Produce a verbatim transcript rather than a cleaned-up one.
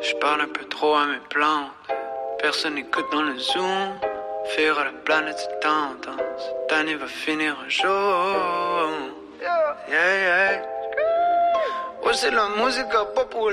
Je parle un peu trop à mes plantes. Personne n'écoute dans le zoom. Faire à la planète c'est tendance. Cette année va finir un jour. Yeah, yeah. Ouais, c'est la musique pas pour